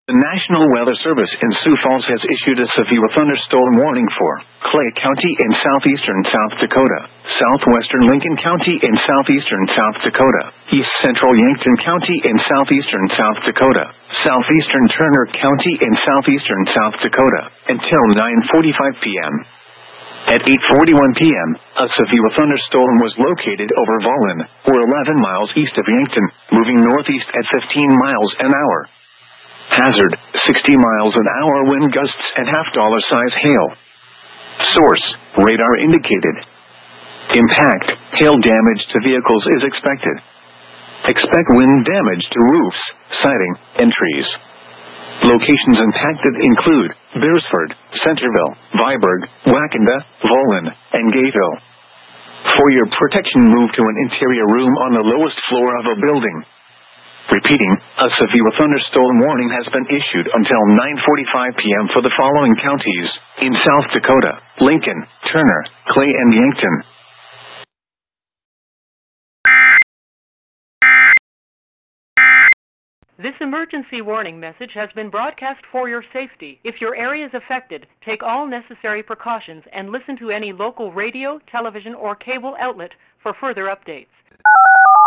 The National Weather Service in Sioux Falls has issued a severe thunderstorm warning for Clay County in southeastern South Dakota, southwestern Lincoln County in southeastern South Dakota, east central Yankton County in southeastern South Dakota, southeastern Turner County in southeastern South Dakota, until 9:45 p.m. At 8:41 p.m., a severe thunderstorm was located over Volin, or 11 miles east of Yankton, moving northeast at 15 miles an hour. Hazard, 60 miles an hour wind gusts and half-dollar size hail. Source, radar indicated. Impact, hail damage to vehicles is expected. Expect wind damage to roofs, siding, and trees. Locations impacted include Beresford, Centerville, Viborg, Wackenda, Volin, and Gayville. For your protection, move to an interior room on the lowest floor of a building. Repeating, a severe thunderstorm warning has been issued until 9:45 p.m. for the following counties in South Dakota: Lincoln, Turner, Clay, and Yankton. This emergency warning message has been broadcast for your safety. If your area is affected, take all necessary precautions and listen to any local radio, television, or cable outlet for further updates.